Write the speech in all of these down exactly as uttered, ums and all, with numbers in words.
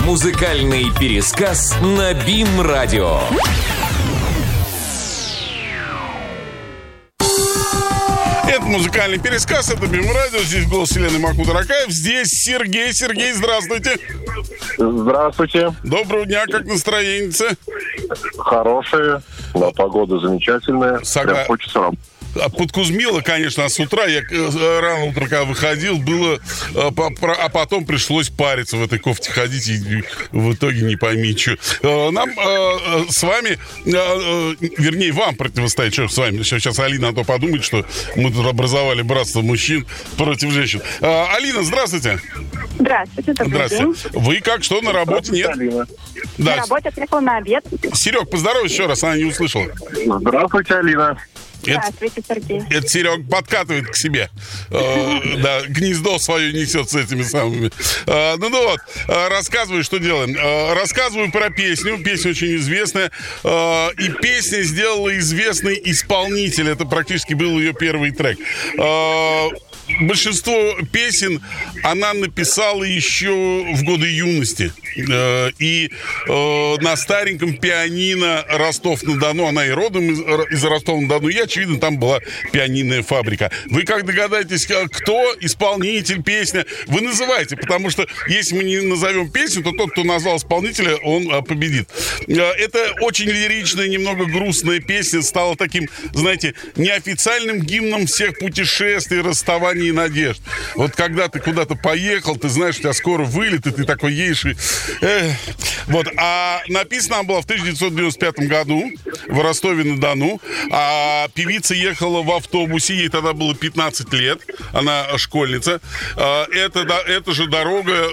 Музыкальный пересказ на БИМ-радио. Это музыкальный пересказ, это БИМ-радио. Здесь голос Елены Махмуд-Ракаев. Здесь Сергей. Сергей, здравствуйте. Здравствуйте. Доброго дня, как настроение? Хорошие, да, погода замечательная. Сога... Прям хочется работать. Подкузмило, конечно, а с утра я рано утром, когда выходил, было, а потом пришлось париться в этой кофте ходить, и в итоге не пойми, что. Нам с вами, вернее, вам противостоять, что с вами, сейчас Алина, а то подумает, что мы тут образовали братство мужчин против женщин. Алина, здравствуйте. Здравствуйте, добрый Здравствуйте. день. Вы как, что, на работе, нет? Алина. Да. На работе приехала на обед. Серег, поздоровайся еще раз, она не услышала. Здравствуйте, Алина. Здравствуйте, Сергей. Это Серег подкатывает к себе. Э, да, гнездо свое несет с этими самыми. Э, ну, ну вот, э, рассказываю, что делаем. Э, рассказываю про песню. Песня очень известная. Э, и песня сделала известный исполнитель. Это практически был ее первый трек. Э, большинство песен она написала еще в годы юности. Э, и э, на стареньком пианино Ростов-на-Дону, она и родом из, из Ростова-на-Дону, и, очевидно, там была пианинная фабрика. Вы как догадаетесь, кто исполнитель, песня, вы называете, потому что если мы не назовем песню, то тот, кто назвал исполнителя, он а, победит. Это очень лиричная, немного грустная песня, стала таким, знаете, неофициальным гимном всех путешествий, расставаний и надежд. Вот когда ты куда-то поехал, ты знаешь, у тебя скоро вылет, и ты такой едешь и... Эх. Вот. А написана она была в тысяча девятьсот девяносто пятом году в Ростове-на-Дону. А певица ехала в автобусе, ей тогда было пятнадцать лет, она школьница. Это, эта же дорога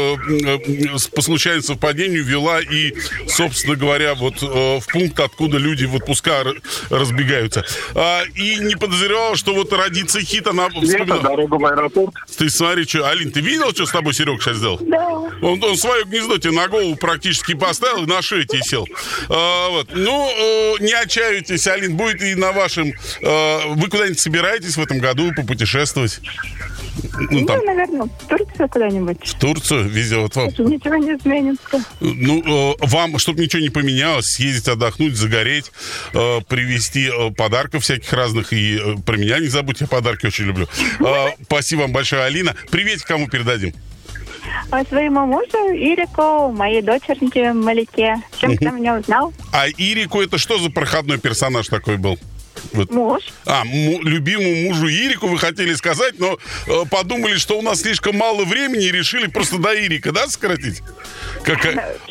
по случайному совпадению вела и, собственно говоря, вот в пункт, откуда люди в отпуска разбегаются. И не подозревала, что вот родится хит, она вспоминала. Дорога в аэропорт. Ты смотри, что, Алин, ты видел, что с тобой Серега сейчас сделал? Да. Он, он свое гнездо тебе на голову практически поставил и на шею тебе сел. А, вот. Ну, э, не отчаивайтесь, Алин, будет и на вашем... Э, вы куда-нибудь собираетесь в этом году попутешествовать? Ну, там, ну, наверное, в Турцию куда-нибудь. в Турцию везет вам. Ничего не изменится. Ну, э, вам, чтобы ничего не поменялось, съездить отдохнуть, загореть, э, привезти э, подарков всяких разных. И э, про меня не забудьте, я подарки очень люблю. Э, спасибо вам большое, Алина. Привет, кому передадим? Своему мужу Ирику, моей дочернике Малике. Чем ты меня узнал? А Ирику это что за проходной персонаж такой был? Вот. Муж. А, му, любимому мужу Ирику вы хотели сказать, но э, подумали, что у нас слишком мало времени и решили просто до Ирика, да, сократить? Как,